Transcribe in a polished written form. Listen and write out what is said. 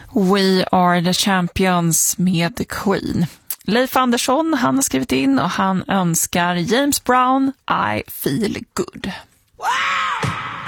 We Are The Champions med Queen. Leif Andersson, han har skrivit in och han önskar James Brown, I Feel Good.